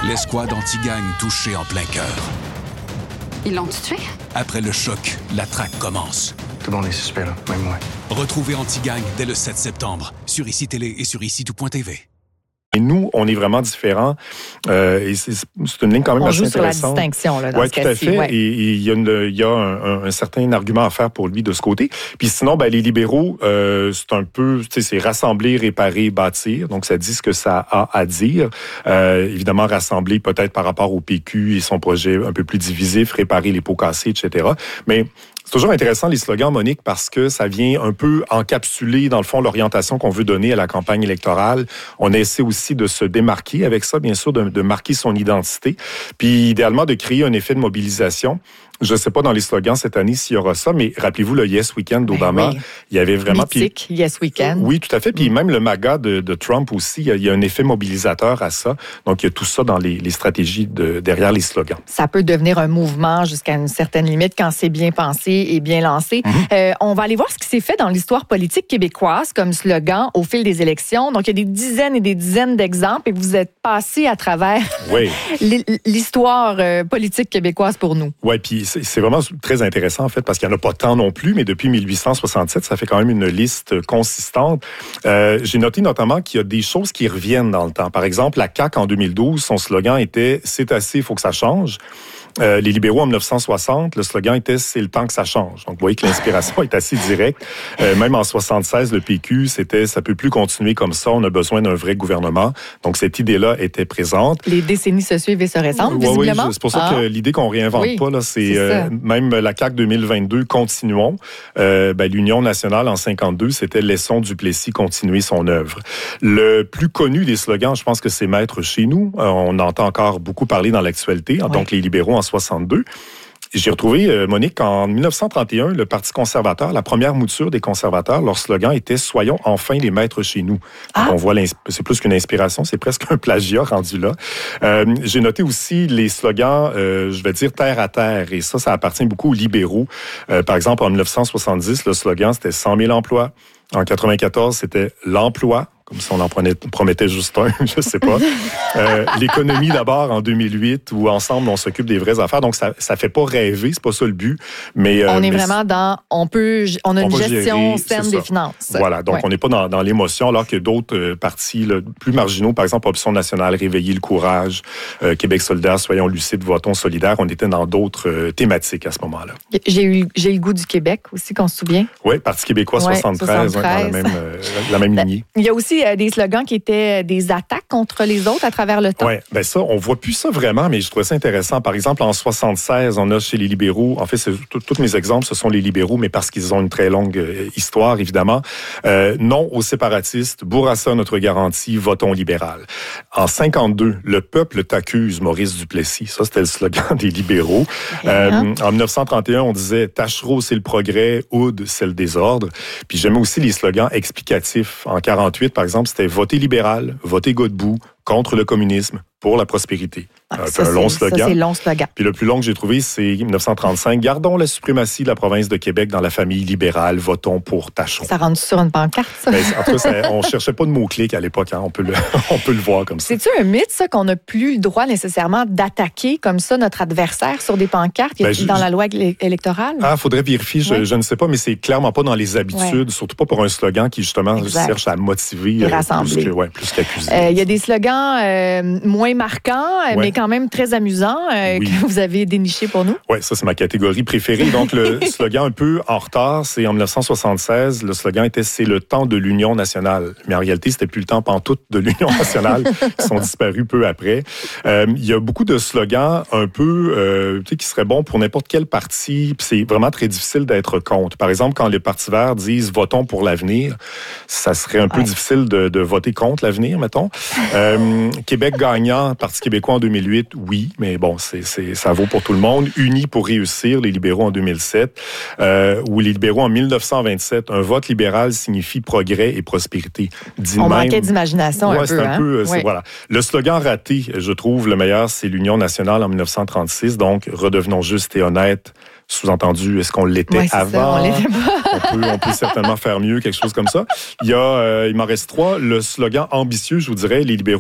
L'escouade anti-gang touchée en plein cœur. Ils l'ont tué? Après le choc, la traque commence. Tout le monde est suspect, là, même moi. Retrouvez Anti-Gang dès le 7 septembre sur ICI Télé et sur ICI-tout.tv. Et nous, on est vraiment différents. Et c'est une ligne quand même assez intéressante. On joue sur la distinction, là, dans ce cas-ci. Oui, tout à fait. Ouais. Et il y a un certain argument à faire pour lui de ce côté. Puis sinon, les libéraux, c'est un peu, c'est rassembler, réparer, bâtir. Donc, ça dit ce que ça a à dire. Évidemment, rassembler peut-être par rapport au PQ et son projet un peu plus divisif, réparer les pots cassés, etc. Mais c'est toujours intéressant, les slogans, Monique, parce que ça vient un peu encapsuler, dans le fond, l'orientation qu'on veut donner à la campagne électorale. On essaie aussi de se démarquer avec ça, bien sûr, de marquer son identité, puis idéalement de créer un effet de mobilisation. Je ne sais pas dans les slogans cette année s'il y aura ça, mais rappelez-vous le Yes Weekend d'Obama. Oui. Il y avait vraiment... Mythique, Yes Weekend. Oui, tout à fait. Puis même le MAGA de Trump aussi, il y a un effet mobilisateur à ça. Donc, il y a tout ça dans les stratégies derrière les slogans. Ça peut devenir un mouvement jusqu'à une certaine limite quand c'est bien pensé et bien lancé. On va aller voir ce qui s'est fait dans l'histoire politique québécoise comme slogan au fil des élections. Donc, il y a des dizaines et des dizaines d'exemples et vous êtes passé à travers l'histoire politique québécoise pour nous. Oui, puis c'est vraiment très intéressant, en fait, parce qu'il n'y en a pas tant non plus, mais depuis 1867, ça fait quand même une liste consistante. J'ai noté notamment qu'il y a des choses qui reviennent dans le temps. Par exemple, la CAQ, en 2012, son slogan était « C'est assez, il faut que ça change ». Les libéraux en 1960, le slogan était « C'est le temps que ça change ». Donc, vous voyez que l'inspiration est assez directe. Même en 76, le PQ, c'était « Ça peut plus continuer comme ça, on a besoin d'un vrai gouvernement ». Donc, cette idée-là était présente. Les décennies se suivent et se ressemblent, visiblement. Oui, c'est pour ça que l'idée qu'on réinvente pas, là, c'est même la CAQ 2022, continuons. L'Union nationale en 52, c'était « Laissons Duplessis continuer son œuvre ». Le plus connu des slogans, je pense que c'est « Maître chez nous ». On entend encore beaucoup parler dans l'actualité. Donc, les libéraux en 62. J'ai retrouvé, Monique, en 1931, le Parti conservateur, la première mouture des conservateurs, leur slogan était « Soyons enfin les maîtres chez nous ». On voit, c'est plus qu'une inspiration, c'est presque un plagiat rendu là. J'ai noté aussi les slogans, je vais dire terre à terre, et ça appartient beaucoup aux libéraux. Par exemple, en 1970, le slogan, c'était « 100 000 emplois ». En 94, c'était « L'emploi ». Comme si on en promettait juste un, je sais pas. L'économie d'abord en 2008, où ensemble on s'occupe des vraies affaires. Donc ça fait pas rêver, c'est pas ça le but. Mais on est vraiment dans, on a une gestion saine des finances. Voilà, donc on n'est pas dans l'émotion, alors que d'autres partis plus marginaux, par exemple Option nationale, Réveiller le courage, Québec solidaire, Soyons lucides, Votons solidaires, on était dans d'autres thématiques à ce moment-là. J'ai le goût du Québec aussi, qu'on se souvient. Oui, Parti québécois 73. Dans la même lignée. Il y a aussi des slogans qui étaient des attaques contre les autres à travers le temps. Oui, ça, on voit plus ça vraiment, mais je trouvais ça intéressant. Par exemple, en 76, on a chez les libéraux, en fait, tous mes exemples, ce sont les libéraux, mais parce qu'ils ont une très longue histoire, évidemment. Non aux séparatistes, Bourassa notre garantie, votons libéral. En 52, le peuple t'accuse, Maurice Duplessis. Ça, c'était le slogan des libéraux. En 1931, on disait Tachereau, c'est le progrès, Oud, c'est le désordre. Puis j'aimais aussi les slogans explicatifs. En 48, par exemple, c'était voter libéral, voter Godbout, contre le communisme, pour la prospérité. C'est un long slogan. Ça, c'est long slogan. Puis le plus long que j'ai trouvé, c'est 1935. Gardons la suprématie de la province de Québec dans la famille libérale. Votons pour Tachereau. Ça rentre sur une pancarte, ça? En tout cas, on cherchait pas de mots-clics à l'époque. Hein. On peut le voir comme ça. C'est-tu un mythe, ça, qu'on n'a plus le droit nécessairement d'attaquer comme ça notre adversaire sur des pancartes dans la loi électorale? Faudrait vérifier. Je ne sais pas, mais c'est clairement pas dans les habitudes, surtout pas pour un slogan qui, justement, cherche à motiver plus qu'accuser. Il y a des slogans moins marquants, mais quand même très amusants que vous avez déniché pour nous. Oui, ça, c'est ma catégorie préférée. Donc, le slogan un peu en retard, c'est en 1976, le slogan était « C'est le temps de l'Union nationale ». Mais en réalité, c'était plus le temps pantoute de l'Union nationale qui sont disparus peu après. Il y a beaucoup de slogans un peu qui seraient bons pour n'importe quel parti, puis c'est vraiment très difficile d'être contre. Par exemple, quand les partis verts disent « Votons pour l'avenir », ça serait un peu difficile de voter contre l'avenir, mettons. Québec gagnant, Parti québécois en 2008, oui, mais bon, ça vaut pour tout le monde. Unis pour réussir, les libéraux en 2007, ou les libéraux en 1927. Un vote libéral signifie progrès et prospérité. On manquait d'imagination un peu. Voilà. Le slogan raté, je trouve, le meilleur, c'est l'Union nationale en 1936. Donc, redevenons justes et honnêtes. Sous-entendu, est-ce qu'on l'était avant? Ça, on l'était pas. on peut certainement faire mieux, quelque chose comme ça. Il m'en reste 3. Le slogan ambitieux, je vous dirais, les libéraux